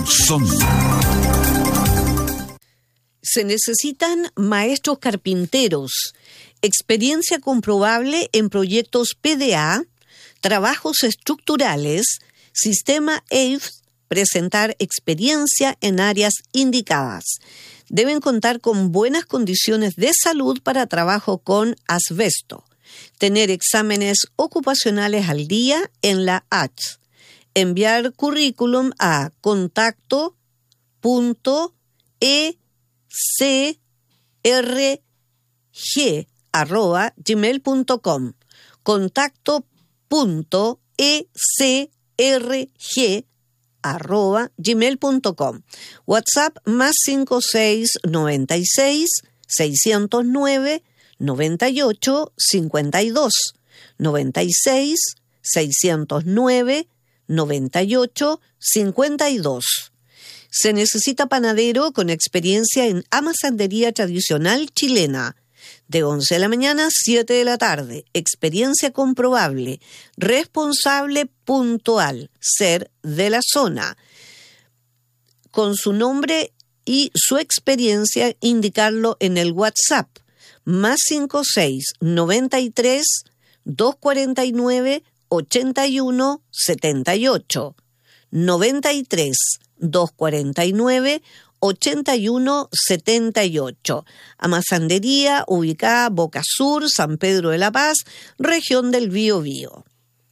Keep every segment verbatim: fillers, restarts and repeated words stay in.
son. Se necesitan maestros carpinteros, experiencia comprobable en proyectos P D A, trabajos estructurales, sistema E I F, presentar experiencia en áreas indicadas. Deben contar con buenas condiciones de salud para trabajo con asbesto. Tener exámenes ocupacionales al día en la A T S. Enviar currículum a contacto punto e c r g arroba gmail punto com. Contacto punto e c r g arroba gmail punto com. WhatsApp más cinco seis noventa y seis seiscientos nueve noventa y ocho cincuenta y dos noventa y seis seiscientos nueve noventa y ocho cincuenta y dos. Se necesita panadero con experiencia en amasandería tradicional chilena. De once de la mañana a siete de la tarde. Experiencia comprobable. Responsable puntual. Ser de la zona. Con su nombre y su experiencia, indicarlo en el WhatsApp. Más cinco seis noventa y tres doscientos cuarenta y nueve ochenta y uno setenta y ocho. noventa y tres doscientos cuarenta y nueve ochenta y uno setenta y ocho. Amasandería ubicada Boca Sur, San Pedro de la Paz, región del Biobío.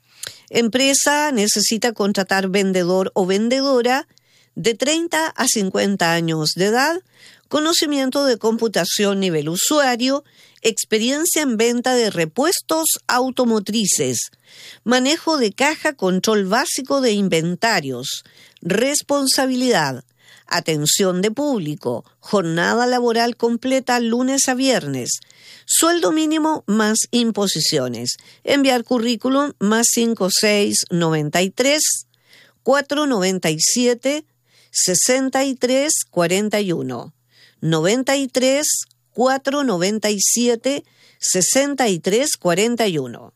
Empresa necesita contratar vendedor o vendedora de treinta a cincuenta años de edad, conocimiento de computación nivel usuario, experiencia en venta de repuestos automotrices, manejo de caja, control básico de inventarios, responsabilidad, atención de público, jornada laboral completa lunes a viernes, sueldo mínimo más imposiciones. Enviar currículum más cinco seis noventa y tres cuatrocientos noventa y siete sesenta y tres cuarenta y uno. noventa y tres cuatrocientos noventa y siete sesenta y tres cuarenta y uno.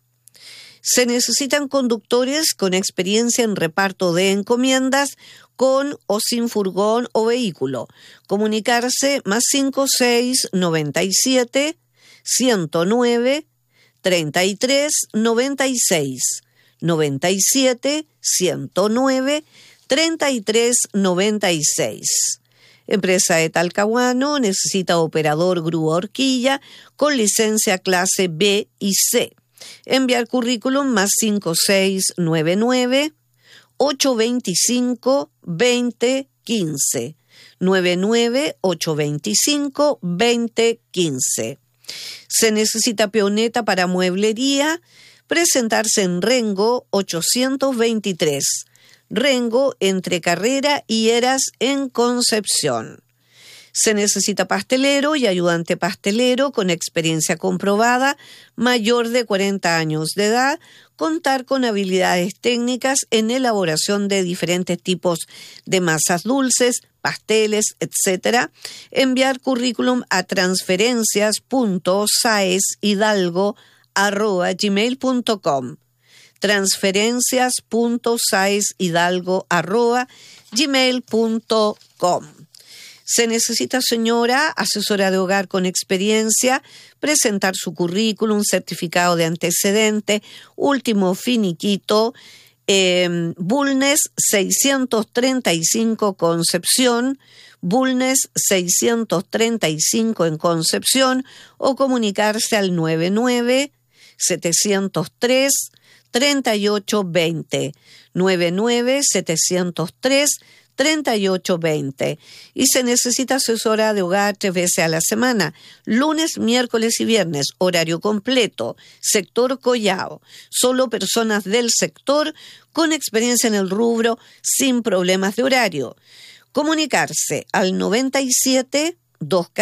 Se necesitan conductores con experiencia en reparto de encomiendas con o sin furgón o vehículo. Comunicarse más cinco seis noventa y siete ciento nueve treinta y tres noventa y seis noventa y siete ciento nueve treinta y tres noventa y seis. Empresa de Talcahuano necesita operador grúa horquilla con licencia clase B y C. Enviar currículum más cinco seis nueve nueve ocho veinticinco veinte quince. nueve nueve ocho veinticinco veinte quince. Se necesita peoneta para mueblería. Presentarse en Rengo ochocientos veintitrés. Rengo entre Carrera y Heras en Concepción. Se necesita pastelero y ayudante pastelero con experiencia comprobada, mayor de cuarenta años de edad, contar con habilidades técnicas en elaboración de diferentes tipos de masas dulces, pasteles, etcétera. Enviar currículum a transferencias punto saeshidalgo arroba gmail punto com. transferencias punto saeshidalgo arroba gmail punto com. Se necesita, señora, asesora de hogar con experiencia, presentar su currículum, certificado de antecedente, último finiquito, eh, Bulnes seiscientos treinta y cinco Concepción, Bulnes seiscientos treinta y cinco en Concepción, o comunicarse al nueve nueve setecientos tres treinta y ocho veinte, nueve nueve setecientos tres treinta y ocho veinte. Y se necesita asesora de hogar tres veces a la semana, lunes, miércoles y viernes, horario completo, sector Collao. Solo personas del sector con experiencia en el rubro, sin problemas de horario. Comunicarse al noventa y siete dos